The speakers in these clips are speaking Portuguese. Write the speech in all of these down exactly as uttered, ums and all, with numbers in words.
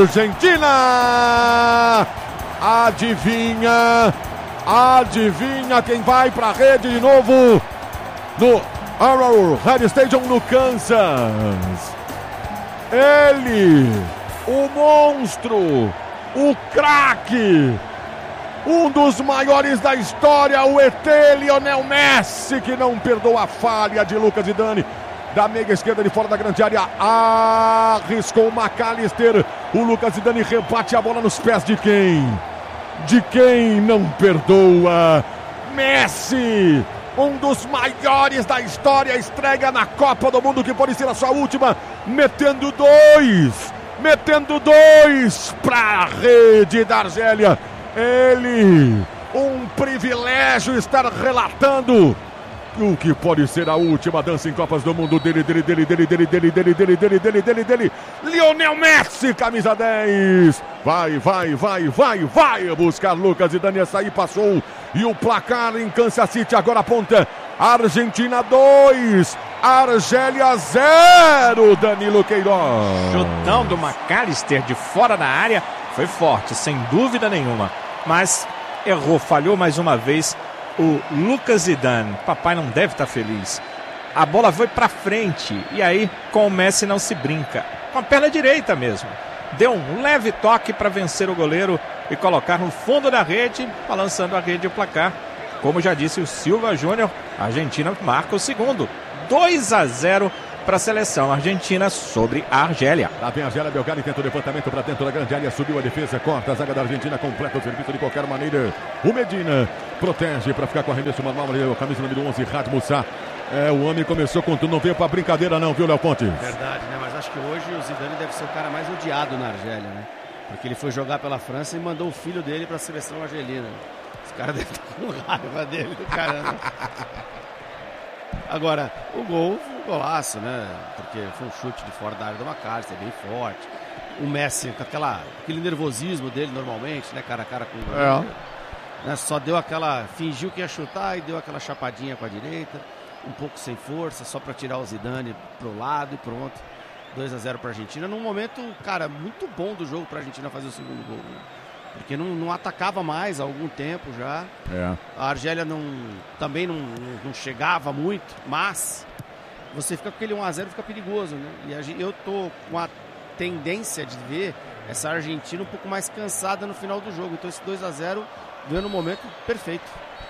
Argentina! Adivinha, adivinha quem vai pra rede de novo no Arrowhead Stadium no Kansas. Ele, o monstro, o craque, um dos maiores da história, o E T Lionel Messi, que não perdoa a falha de Lucas Zidane. Da meia esquerda de fora da grande área, arriscou o McAllister. O Lucas Zidane rebate a bola nos pés de quem? De quem não perdoa? Messi, um dos maiores da história, estreia na Copa do Mundo, que pode ser a sua última, metendo dois, metendo dois para a rede da Argélia. Ele, um privilégio estar relatando o que pode ser a última dança em Copas do Mundo dele, dele, dele, dele, dele, dele, dele, dele, dele, dele, dele, dele, Lionel Messi, camisa dez, vai, vai, vai, vai, vai buscar Lucas Zidane, essa aí passou, e o placar em Kansas City agora aponta, Argentina dois, Argélia zero, Danilo Queiroz. Chutão do McAllister de fora da área, foi forte, sem dúvida nenhuma, mas errou, falhou mais uma vez o Lucas Zidane. Papai não deve estar feliz. A bola foi para frente e aí com o Messi não se brinca. Com a perna direita mesmo. Deu um leve toque para vencer o goleiro e colocar no fundo da rede, balançando a rede e o placar. Como já disse o Silva Júnior, a Argentina marca o segundo. dois a zero para a seleção argentina sobre a Argélia. Lá vem a Argélia, Belgrado tenta o levantamento para dentro da grande área, subiu a defesa, corta a zaga da Argentina, completa o serviço de qualquer maneira. O Medina protege para ficar com a arremesso manual, o camisa número onze, Rad Moussa. É, o homem começou com tudo, não veio para brincadeira não, viu, Léo Pontes? Verdade, né? Mas acho que hoje o Zidane deve ser o cara mais odiado na Argélia, né? Porque ele foi jogar pela França e mandou o filho dele para a seleção argelina. Os caras devem estar com raiva dele, do caramba. Agora, o gol foi um golaço, né? Porque foi um chute de fora da área do McAllister, bem forte. O Messi com aquela, aquele nervosismo dele normalmente, né? Cara a cara com o goleiro. É. Né? Só deu aquela, fingiu que ia chutar e deu aquela chapadinha com a direita. Um pouco sem força, só para tirar o Zidane pro lado e pronto. dois a zero para a Argentina. Num momento, cara, muito bom do jogo para a Argentina fazer o segundo gol, né? Porque não, não atacava mais há algum tempo já. É. A Argélia não, também não, não chegava muito, mas você fica com aquele um a zero, fica perigoso, né? E a, eu tô com a tendência de ver essa Argentina um pouco mais cansada no final do jogo. Então esse dois a zero veio no momento perfeito.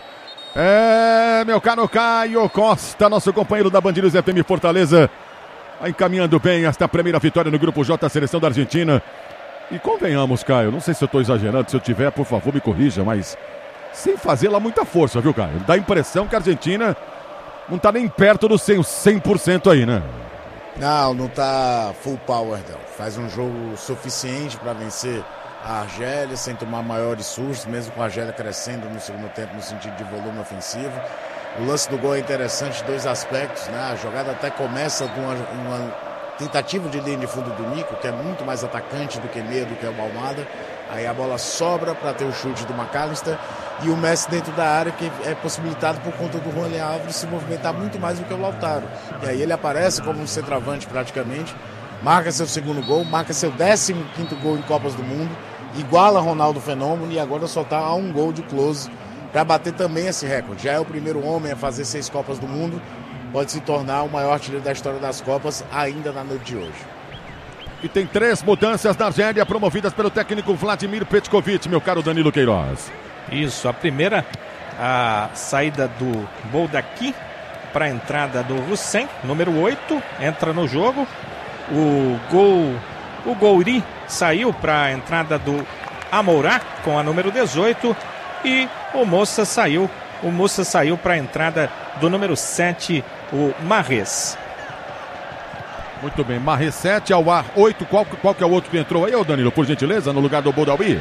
É, meu caro Caio Costa, nosso companheiro da Band News F M Fortaleza, vai encaminhando bem esta primeira vitória no Grupo J, a seleção da Argentina. E convenhamos, Caio, não sei se eu estou exagerando, se eu tiver, por favor, me corrija, mas sem fazer lá muita força, viu, Caio? Dá a impressão que a Argentina não está nem perto do cem por cento aí, né? Não, não está full power, não. Faz um jogo suficiente para vencer a Argélia, sem tomar maiores sustos, mesmo com a Argélia crescendo no segundo tempo no sentido de volume ofensivo. O lance do gol é interessante, dois aspectos, né? A jogada até começa com uma, uma tentativa de linha de fundo do Nico, que é muito mais atacante do que meia, do que o Almada. Aí a bola sobra para ter o chute do McAllister e o Messi dentro da área, que é possibilitado por conta do Julián Álvares se movimentar muito mais do que o Lautaro. E aí ele aparece como um centroavante praticamente, marca seu segundo gol, marca seu décimo quinto gol em Copas do Mundo, iguala Ronaldo Fenômeno e agora só está a um gol de Klose para bater também esse recorde. Já é o primeiro homem a fazer seis Copas do Mundo, pode se tornar o maior artilheiro da história das Copas ainda na noite de hoje. E tem três mudanças na Argélia promovidas pelo técnico Vladimir Petkovic, meu caro Danilo Queiroz. Isso, a primeira, a saída do Boldaki para a entrada do Hussein, número oito, entra no jogo. O gol, o Gouri saiu para a entrada do Amourá com a número dezoito e o Moça saiu, o Moça saiu para a entrada do número sete, o Marrez. Muito bem, Marrez sete ao ar oito, qual, qual que é o outro que entrou aí, ô Danilo, por gentileza, no lugar do Boudaoui?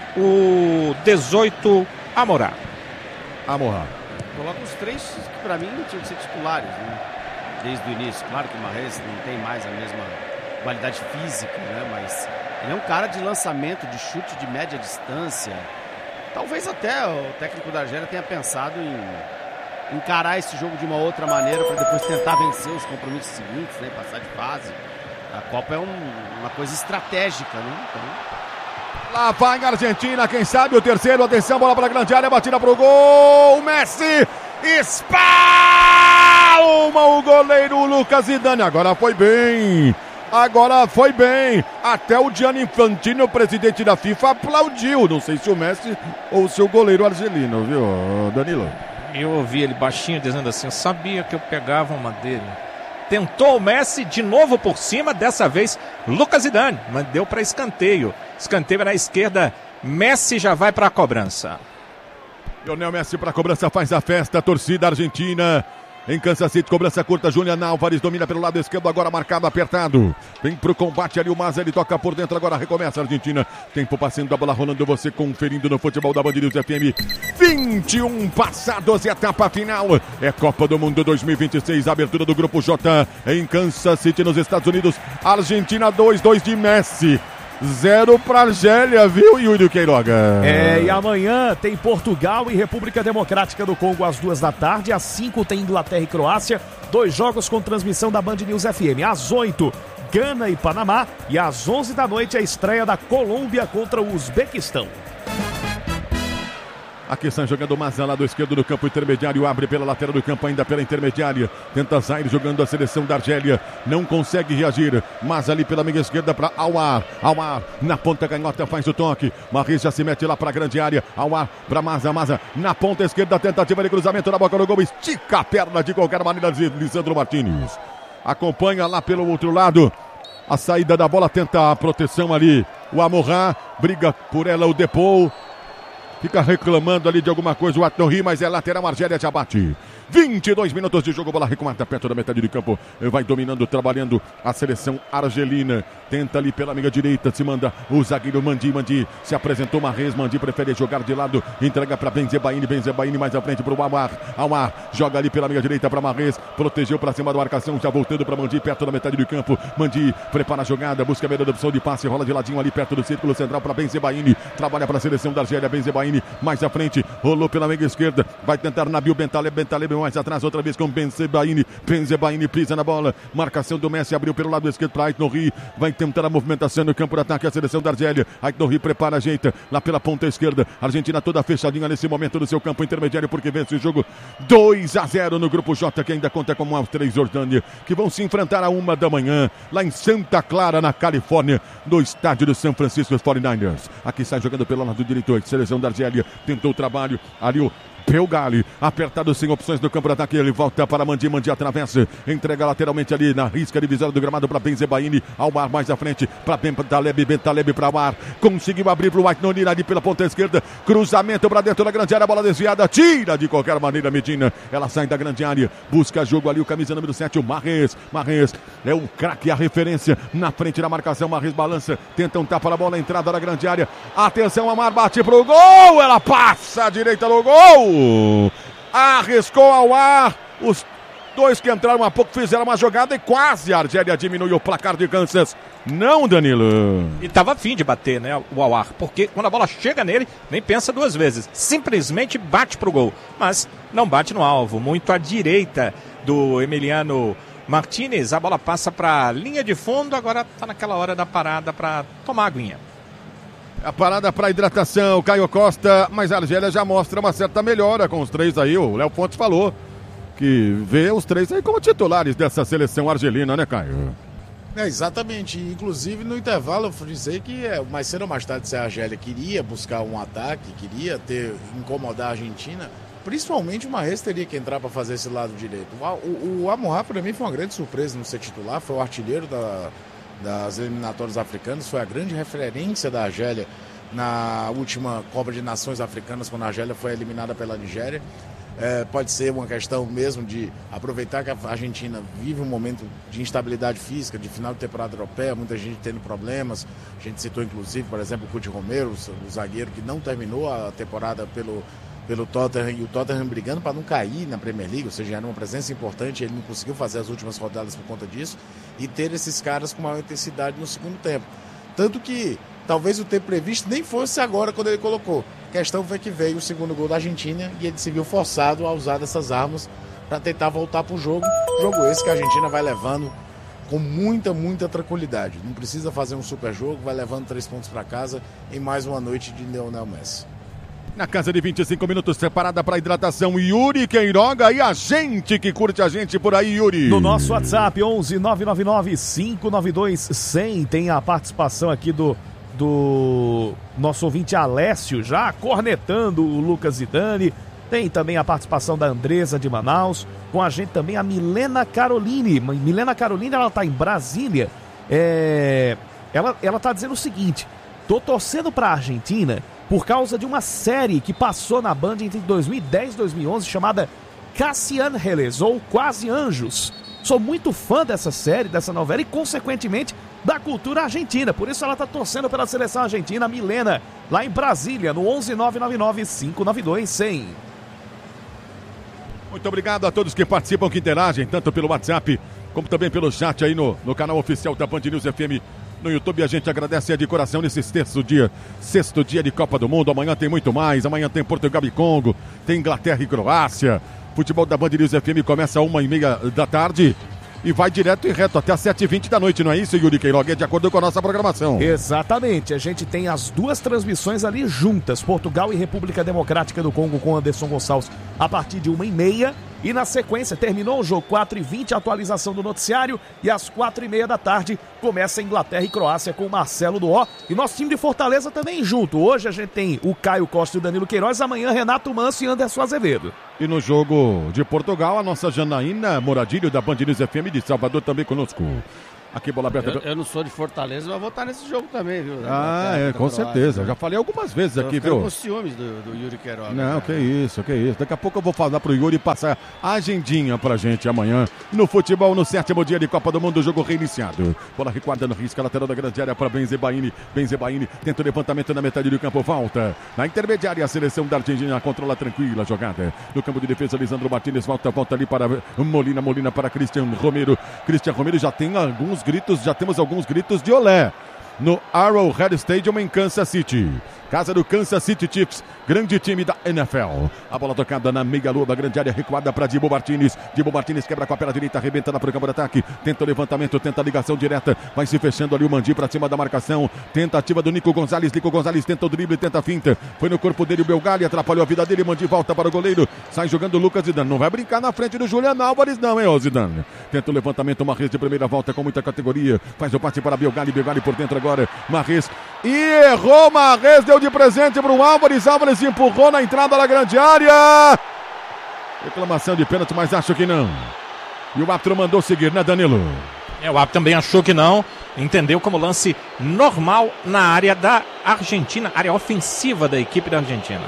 O dezoito, Amourá. Amourá. Coloca os três que pra mim tinham que ser titulares, né? Desde o início. Claro que o Marrez não tem mais a mesma qualidade física, né? Mas ele é um cara de lançamento, de chute de média distância. Talvez até o técnico da Argélia tenha pensado em encarar esse jogo de uma outra maneira para depois tentar vencer os compromissos seguintes, né? Passar de fase. A Copa é um, uma coisa estratégica, né? Então... Lá vai a Argentina, quem sabe o terceiro, atenção, bola para a grande área, batida pro gol, Messi, espalma o goleiro Lucas Zidane, agora foi bem, agora foi bem, até o Gianni Infantino, o presidente da FIFA, aplaudiu, não sei se o Messi ou se o goleiro argelino, viu, Danilo? Eu ouvi ele baixinho dizendo assim, eu sabia que eu pegava uma dele. Tentou o Messi de novo por cima, dessa vez Lucas Zidane, mas deu para escanteio. Escanteio na esquerda, Messi já vai para a cobrança. Lionel Messi para a cobrança, faz a festa, a torcida argentina. Em Kansas City, cobrança curta, Julián Álvares domina pelo lado esquerdo, agora marcado, apertado. Vem pro combate ali o Maza, ele toca por dentro, agora recomeça a Argentina. Tempo passando, a bola rolando, você conferindo no futebol da Band News F M. vinte e um passados, etapa final. É Copa do Mundo dois mil e vinte e seis, abertura do Grupo J em Kansas City, nos Estados Unidos. Argentina dois, dois de Messi. Zero para Argélia, viu, Yuri Queiroga? É, e amanhã tem Portugal e República Democrática do Congo às duas da tarde. Às cinco tem Inglaterra e Croácia. Dois jogos com transmissão da Band News F M. Às oito, Gana e Panamá. E às onze da noite, a estreia da Colômbia contra o Uzbequistão. Aqui estão jogando o Maza, lado esquerdo do campo intermediário, abre pela lateral do campo, ainda pela intermediária, tenta Zaire jogando a seleção da Argélia, não consegue reagir, Maza ali pela meia esquerda para Aouar, Aouar na ponta canhota faz o toque, Mahrez já se mete lá para a grande área, Aouar para Maza, Maza na ponta esquerda, tentativa de cruzamento na boca do gol, estica a perna de qualquer maneira, Lisandro Martínez, acompanha lá pelo outro lado, a saída da bola, tenta a proteção ali, o Amorá, briga por ela o Depou, fica reclamando ali de alguma coisa o Atnorri, mas é lateral, Argélia já bate. vinte e dois minutos de jogo, bola recuada perto da metade de campo. Vai dominando, trabalhando a seleção argelina. Tenta ali pela meia direita, se manda o zagueiro Mandi, Mandi se apresentou, Mahrez, Mandi prefere jogar de lado, entrega para Benzebaini, Benzebaini mais à frente para o Aouar. Aouar joga ali pela meia direita para Mahrez, protegeu para cima da marcação, já voltando para Mandi, perto da metade do campo. Mandi prepara a jogada, busca a melhor opção de passe, rola de ladinho ali perto do círculo central para Benzebaini, trabalha para a seleção da Argélia, Benzebaini mais à frente, rolou pela meia esquerda, vai tentar Nabil Bentaleb, Bentaleb mais atrás, outra vez com Benzebaini, Benzebaini pisa na bola, marcação do Messi, abriu pelo lado esquerdo para Aitnouri, vai tentar a movimentação no campo de ataque, a seleção da Argélia, Aitnouri prepara, ajeita, lá pela ponta esquerda, Argentina toda fechadinha nesse momento no seu campo intermediário, porque vence o jogo dois a zero no Grupo J, que ainda conta com Áustria e Jordânia, que vão se enfrentar a uma da manhã, lá em Santa Clara, na Califórnia, no estádio do San Francisco quarenta e nove ers. Aqui sai jogando pelo lado direito, a seleção da Argélia, tentou o trabalho, ali o Pelgali, apertado sem opções no campo de ataque, ele volta para Mandi, Mandi atravessa, entrega lateralmente ali na risca divisória do gramado para Benzebaini, Aouar mais à frente para Bentaleb, Bentaleb para Aouar, conseguiu abrir para o Aitnouri ali pela ponta esquerda, cruzamento para dentro da grande área, bola desviada, tira de qualquer maneira Medina, ela sai da grande área, busca jogo ali o camisa número sete, o Mahrez, Mahrez é o craque, a referência na frente da marcação, Mahrez balança, tenta um tapa na bola, entrada da grande área, atenção, Aouar bate pro gol, ela passa à direita do gol, arriscou ao ar, os dois que entraram há pouco fizeram uma jogada e quase a Argélia diminuiu o placar de Kansas. Não, Danilo. E estava afim de bater, né, o Aouar, porque quando a bola chega nele, nem pensa duas vezes, simplesmente bate pro gol, mas não bate no alvo, muito à direita do Emiliano Martínez, a bola passa para a linha de fundo, agora está naquela hora da parada para tomar a aguinha. A parada para hidratação, Caio Costa, mas a Argélia já mostra uma certa melhora com os três aí. O Léo Fontes falou que vê os três aí como titulares dessa seleção argelina, né, Caio? É, exatamente. Inclusive, no intervalo, eu disse que é, mais cedo ou mais tarde, se a Argélia queria buscar um ataque, queria ter, incomodar a Argentina, principalmente o Mahrez teria que entrar para fazer esse lado direito. O, o, o Amorá, para mim, foi uma grande surpresa não ser titular, foi o artilheiro da... das eliminatórias africanas, foi a grande referência da Argélia na última Copa de Nações Africanas, quando a Argélia foi eliminada pela Nigéria. É, pode ser uma questão mesmo de aproveitar que a Argentina vive um momento de instabilidade física, de final de temporada europeia, muita gente tendo problemas. A gente citou inclusive, por exemplo, o Cuti Romero, o zagueiro que não terminou a temporada pelo, pelo Tottenham, e o Tottenham brigando para não cair na Premier League, ou seja, era uma presença importante, ele não conseguiu fazer as últimas rodadas por conta disso, e ter esses caras com maior intensidade no segundo tempo. Tanto que talvez o tempo previsto nem fosse agora quando ele colocou. A questão foi que veio o segundo gol da Argentina e ele se viu forçado a usar dessas armas para tentar voltar para o jogo. Jogo esse que a Argentina vai levando com muita, muita tranquilidade. Não precisa fazer um super jogo, vai levando três pontos para casa em mais uma noite de Lionel Messi. Na casa de vinte e cinco minutos, separada para hidratação, Yuri Queiroga e a gente que curte a gente por aí, Yuri. No nosso WhatsApp, onze nove nove nove, cinco nove dois, cem, tem a participação aqui do, do nosso ouvinte Alessio, já cornetando o Lucas Zidane. Tem também a participação da Andresa de Manaus, com a gente também a Milena Caroline. Milena Caroline, ela tá em Brasília, é... ela, ela tá dizendo o seguinte: tô torcendo pra Argentina por causa de uma série que passou na Band entre dois mil e dez e dois mil e onze, chamada Casi Ángeles, ou Quase Anjos. Sou muito fã dessa série, dessa novela e, consequentemente, da cultura argentina. Por isso ela está torcendo pela seleção argentina, Milena, lá em Brasília, no onze nove nove nove, cinco nove dois, cem. Muito obrigado a todos que participam, que interagem, tanto pelo WhatsApp, como também pelo chat aí no, no canal oficial da Band News F M. No YouTube a gente agradece de coração nesse sexto dia, sexto dia de Copa do Mundo. Amanhã tem muito mais, amanhã tem Portugal e Congo, tem Inglaterra e Croácia. Futebol da Band News F M começa às uma e meia da tarde e vai direto e reto até às sete e vinte da noite, não é isso, Yuri Queiroga? É de acordo com a nossa programação. Exatamente, a gente tem as duas transmissões ali juntas, Portugal e República Democrática do Congo com Anderson Gonçalves a partir de uma e meia. E na sequência, terminou o jogo quatro e vinte, atualização do noticiário. E às quatro e meia da tarde, começa Inglaterra e Croácia com o Marcelo Duó. E nosso time de Fortaleza também junto. Hoje a gente tem o Caio Costa e o Danilo Queiroz. Amanhã, Renato Manso e Anderson Azevedo. E no jogo de Portugal, a nossa Janaína Moradilho, da Band News F M de Salvador, também conosco. Aqui, bola aberta. Eu, eu não sou de Fortaleza, mas vou estar nesse jogo também, viu? Ah, é, com certeza. Já falei algumas vezes aqui, viu? Eu com ciúmes do, do Yuri Queiroga. Não, que isso, que isso. Daqui a pouco eu vou falar pro Yuri passar a agendinha pra gente amanhã no futebol, no sétimo dia de Copa do Mundo, jogo reiniciado. Bola recuada no risco, lateral da grande área para Benzebaini. Benzebaini tenta o levantamento na metade do campo, falta. Na intermediária, a seleção da Argentina controla tranquila a jogada. No campo de defesa, Lisandro Martínez, volta, volta ali para Molina, Molina para Cristian Romero. Cristian Romero já tem alguns gritos, já temos alguns gritos de olé no Arrowhead Stadium em Kansas City. Casa do Kansas City Chiefs, grande time da N F L. A bola tocada na meia-lua da grande área, recuada para Dibu Martínez. Dibu Martínez quebra com a perna direita, arrebenta para o campo de ataque. Tenta o levantamento, tenta a ligação direta. Vai se fechando ali o Mandi para cima da marcação. Tentativa do Nico Gonzalez. Nico Gonzalez tenta o drible, tenta a finta. Foi no corpo dele o Belgali, atrapalhou a vida dele. Mandi volta para o goleiro. Sai jogando o Lucas Zidane. Não vai brincar na frente do Juliano Álvares, não, hein, ô Zidane? Tenta o levantamento, Marrez de primeira volta com muita categoria. Faz o passe para Belgali. Belgali por dentro agora. Marrez. E errou, Marrez, deu de presente para o Álvares. Álvares empurrou na entrada da grande área. Reclamação de pênalti, mas acho que não. E o árbitro mandou seguir, né, Danilo? É, o árbitro também achou que não. Entendeu como lance normal na área da Argentina, área ofensiva da equipe da Argentina.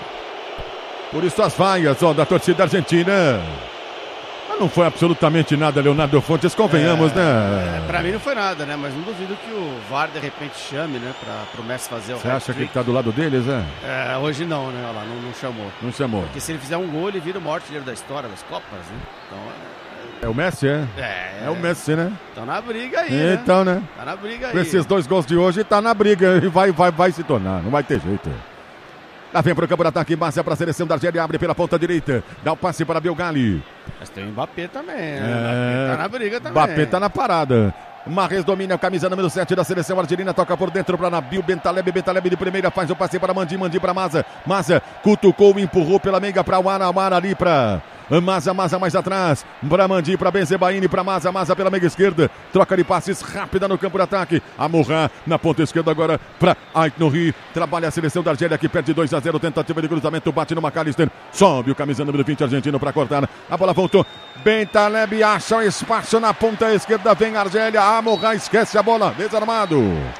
Por isso as vaias, ó, da torcida argentina. Mas não foi absolutamente nada, Leonardo Fontes, convenhamos, é, né? É, pra mim não foi nada, né? Mas não duvido que o V A R de repente chame, né? Pra, pro Messi fazer o Você acha que tá do lado deles, né? É, hoje não, né? Olha lá, não, não chamou. Não chamou. Porque se ele fizer um gol, ele vira o maior artilheiro da história das Copas, né? Então... É o Messi, é? É, é o Messi, né? Tá na briga aí, então, né? né? Tá na briga aí. Com esses dois gols de hoje, tá na briga e vai, vai, vai se tornar, não vai ter jeito. Lá vem pro campo de ataque, Márcia para a seleção da Argélia, abre pela ponta direita, dá o passe para Belgali. Mas tem o Mbappé também, né? É... Mbappé tá na briga também. Mbappé tá na parada. Marrez domina a camisa número sete da seleção argelina, toca por dentro para Nabil Bentaleb, Bentaleb de primeira, faz o passe para Mandi, Mandi para Maza, Maza cutucou, empurrou pela meiga para o Aramar ali para Maza, Maza mais atrás, para Mandi, para Benzebaini, para Maza, Maza pela meiga esquerda, troca de passes rápida no campo de ataque, Amorra na ponta esquerda agora para Ait Nouri, trabalha a seleção da Argélia que perde dois a zero, tentativa de cruzamento, bate no McAllister, sobe o camisa número vinte argentino para cortar, a bola voltou, Bentaleb acha o espaço na ponta esquerda, vem a Argélia, Amorra esquece a bola, desarmado.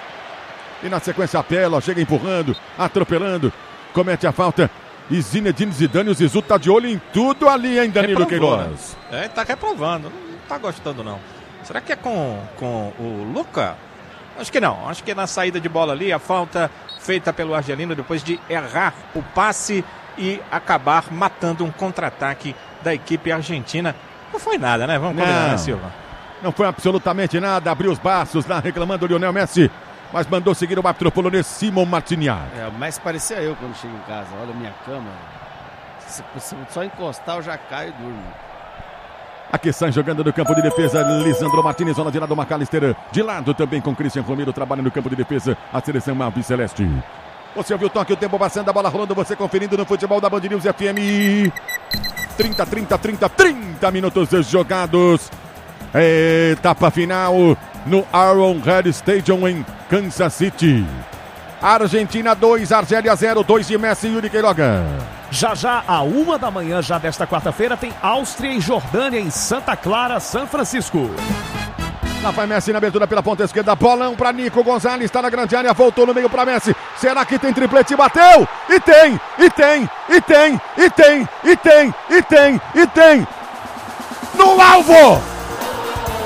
E na sequência apela, chega empurrando, atropelando, comete a falta. E Zinedine Zidane, o Zizu tá de olho em tudo ali, hein, Danilo Queiroz? É, tá reprovando, não tá gostando não. Será que é com, com o Luca? Acho que não, acho que na saída de bola ali, a falta feita pelo argelino depois de errar o passe e acabar matando um contra-ataque da equipe argentina. Não foi nada, né? Vamos combinar, né, Silva? Não foi absolutamente nada, abriu os braços lá reclamando o Lionel Messi, mas mandou seguir o árbitro polonês Simon Marciniak. É, o Messi parecia eu quando chego em casa, olha a minha cama, se, se só encostar eu já caio e durmo. Aqui sai jogando no campo de defesa, Lisandro Martinez, zona de lado, McAllister. De lado também com Christian Romero, trabalha no campo de defesa, a seleção alviceleste. Você ouviu o toque, o tempo passando, a bola rolando, você conferindo no futebol da Band News F M. trinta, trinta, trinta, trinta minutos jogados. Etapa final no Arrowhead Stadium em Kansas City. Argentina dois, Argélia zero, dois de Messi e Yuri Queiroga. Já já, à uma da manhã, já desta quarta-feira, tem Áustria e Jordânia em Santa Clara, São Francisco. Lá vai Messi na abertura pela ponta esquerda, bolão para Nico Gonzalez, está na grande área, voltou no meio para Messi. Será que tem triplete? Bateu! E tem! E tem! E tem! E tem! E tem! E tem! E tem! No alvo!